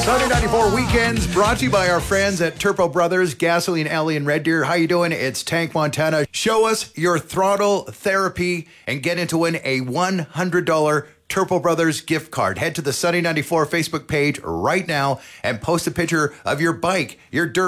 Sunday 94 Weekends brought to you by our friends at Turbo Brothers, Gasoline Alley in Red Deer. How you doing? It's Tank Montana. Show us your throttle therapy and get in to win a $100 Turbo Brothers gift card. Head to the Sunday 94 Facebook page right now and post a picture of your bike, your dirt